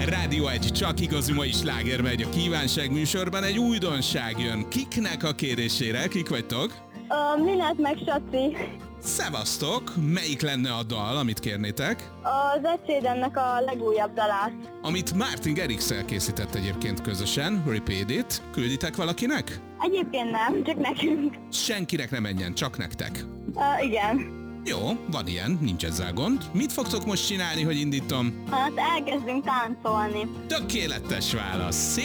Rádió 1, csak igazi mai sláger megy a kívánság műsorban, egy újdonság jön. Kiknek a kérésére? Kik vagytok? Linát meg Saci. Szevasztok! Melyik lenne a dal, amit kérnétek? Az Ed Sheerannek a legújabb dalát. Amit Martin Garrix-el készített egyébként közösen, Repeat It. Külditek valakinek? Egyébként nem, csak nekünk. Senkinek ne menjen, csak nektek. Igen. Jó, van ilyen, nincs ezzel gond. Mit fogtok most csinálni, hogy indítom? Hát elkezdünk táncolni. Tökéletes válasz! Szép